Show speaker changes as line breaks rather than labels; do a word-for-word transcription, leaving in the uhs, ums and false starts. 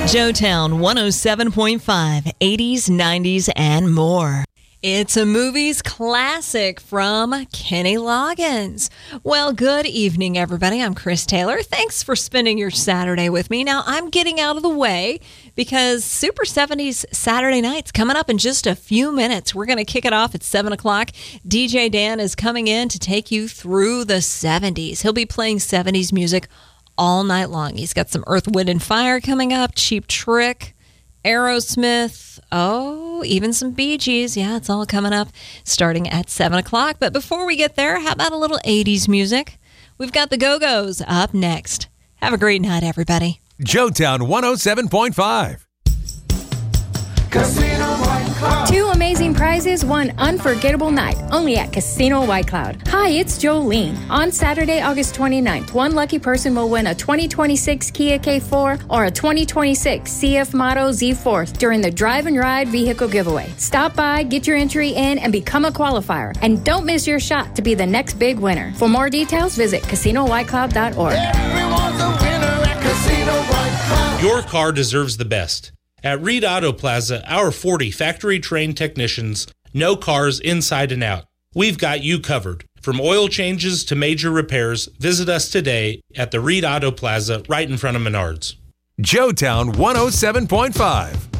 Joetown one oh seven point five, eighties, nineties, and more. It's a movies classic from Kenny Loggins. Well, good evening, everybody. I'm Chris Taylor. Thanks for spending your Saturday with me. Now, I'm getting out of the way because Super seventies Saturday Night's coming up in just a few minutes. We're going to kick it off at seven o'clock. D J Dan is coming in to take you through the seventies. He'll be playing seventies music all night long. He's got some Earth, Wind, and Fire coming up, Cheap Trick, Aerosmith, oh, even some Bee Gees. Yeah, it's all coming up starting at seven o'clock. But before we get there, how about a little eighties music? We've got the Go-Go's up next. Have a great night, everybody.
Joetown one oh seven point five.
Casino White Cloud.
Two amazing prizes, one unforgettable night, only at Casino White Cloud. Hi, it's Jolene. On Saturday, August twenty-ninth, one lucky person will win a twenty twenty-six Kia K four or a twenty twenty-six C F Motto Z four during the Drive and Ride vehicle giveaway. Stop by, get your entry in, and become a qualifier. And don't miss your shot to be the next big winner. For more details, visit casino white cloud dot org.
Everyone's a winner at Casino White Cloud.
Your car deserves the best. At Reed Auto Plaza, our forty factory-trained technicians know cars inside and out. We've got you covered. From oil changes to major repairs, visit us today at the Reed Auto Plaza right in front of Menards.
Joetown one oh seven point five.